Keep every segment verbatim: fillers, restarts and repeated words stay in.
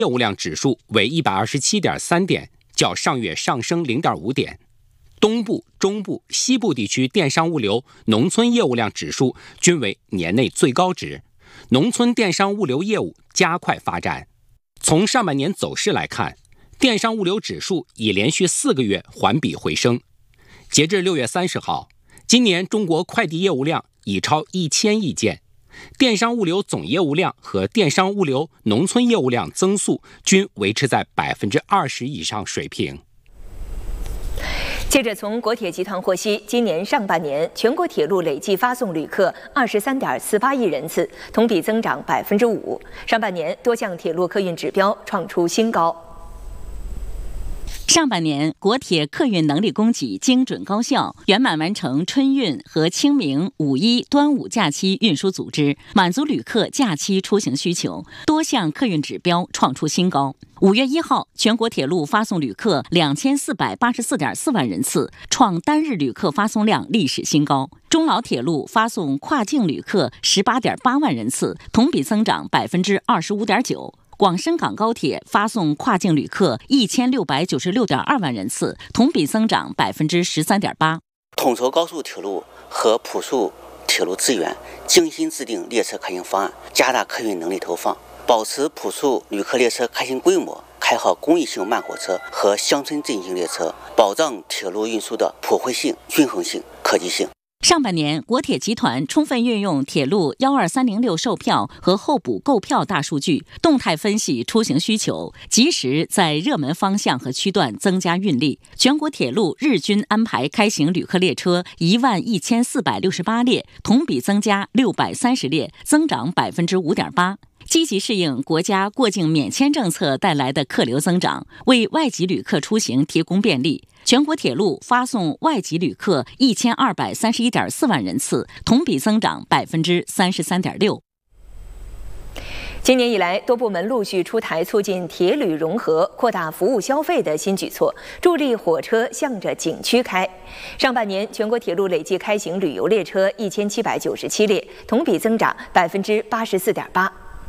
业务量指数为 一百二十七点三 点，较上月上升 零点五 点。东部、中部、西部地区电商物流、农村业务量指数均为年内最高值，农村电商物流业务加快发展。从上半年走势来看，电商物流指数已连续四个月环比回升。截至六月三十号，今年中国快递业务量已超一千亿件，电商物流总业务量和电商物流农村业务量增速均维持在百分之二十以上水平。 接着，从国铁集团获悉，今年上半年全国铁路累计发送旅客二十三点四八亿人次，同比增长百分之五。上半年多项铁路客运指标创出新高。 上半年，国铁客运能力供给精准高效，圆满完成春运和清明、五一、端午假期运输组织，满足旅客假期出行需求，多项客运指标创出新高。五月一号，全国铁路发送旅客两千四百八十四点四万人次，创单日旅客发送量历史新高。中老铁路发送跨境旅客十八点八万人次，同比增长百分之二十五点九。广深港高铁发送跨境旅客一千六百九十六点二万人次，同比增长百分之十三点八。 统筹高速铁路和普速铁路资源，精心制定列车开行方案，加大客运能力投放，保持普速旅客列车开行规模，开好公益性慢火车和乡村振兴列车，保障铁路运输的普惠性、均衡性、可及性。 上半年，国铁集团充分运用铁路一二三零六售票和候补购票大数据，动态分析出行需求，及时在热门方向和区段增加运力。全国铁路日均安排开行旅客列车一万一千四百六十八列，同比增加六百三十列，增长百分之五点八。积极适应国家过境免签政策带来的客流增长，为外籍旅客出行提供便利。全国铁路发送外籍旅客一千二百三十一点四万人次，同比增长百分之三十三点六。 今年以来，多部门陆续出台促进铁旅融合、扩大服务消费的新举措，助力火车向着景区开。上半年，全国铁路累计开行旅游列车一千七百九十七列，同比增长百分之八十四点八。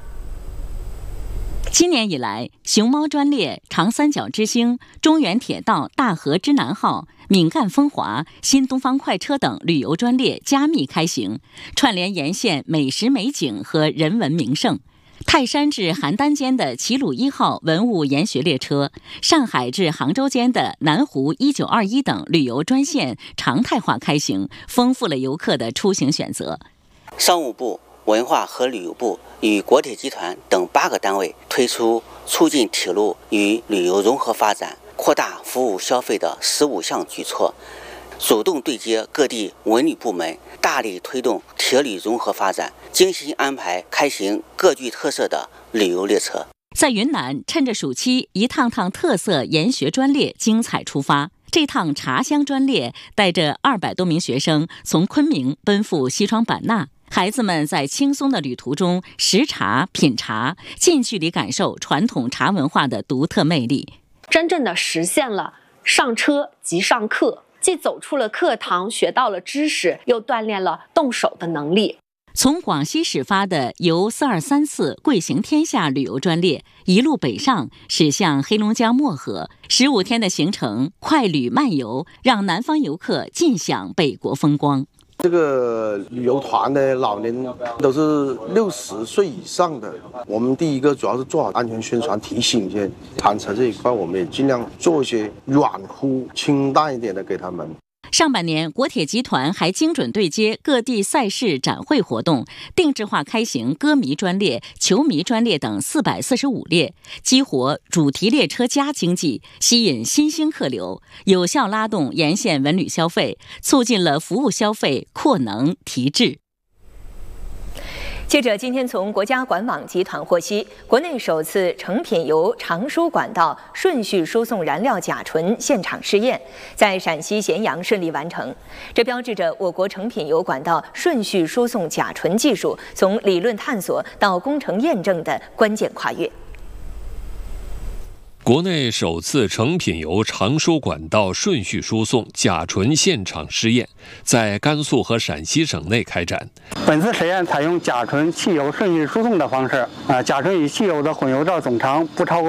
今年以来，熊猫专列、长三角之星、中原铁道大河之南号、闽赣风华、新东方快车等旅游专列加密开行，串联沿线美食美景和人文名胜。泰山至邯郸间的齐鲁一号文物研学列车，上海至杭州间的南湖一九二一等旅游专线常态化开行，丰富了游客的出行选择。 商务部、文化和旅游部与国铁集团等八个单位推出促进铁路与旅游融合发展、扩大服务消费的十五项举措，主动对接各地文旅部门，大力推动铁旅融合发展，精心安排开行各具特色的旅游列车。 在云南，趁着暑期，一趟趟特色研学专列精彩出发。这趟茶乡专列带着二百多名学生从昆明奔赴西双版纳。孩子们在轻松的旅途中识茶、品茶，近距离感受传统茶文化的独特魅力， 真正的实现了上车即上课，既走出了课堂学到了知识，又锻炼了动手的能力。 从广西始发的由四二三次贵行天下旅游专列一路北上，驶向黑龙江漠河，十五天的行程快旅慢游，让南方游客尽享北国风光。 这个旅游团的老年都是六十岁以上的，我们第一个主要是做好安全宣传，提醒一些餐车这一块，我们也尽量做一些软乎、清淡一点的给他们。 上半年，国铁集团还精准对接各地赛事展会活动，定制化开行歌迷专列、球迷专列等四百四十五列，激活主题列车加经济，吸引新兴客流，有效拉动沿线文旅消费，促进了服务消费扩能提质。 记者今天从国家管网集团获悉，国内首次成品油长输管道顺序输送燃料甲醇现场试验在陕西咸阳顺利完成，这标志着我国成品油管道顺序输送甲醇技术从理论探索到工程验证的关键跨越。 国内首次成品油长输管道顺序输送甲醇现场试验在甘肃和陕西省内开展。 本次实验采用甲醇汽油顺序输送的方式，啊，甲醇与汽油的混油罩总长不超过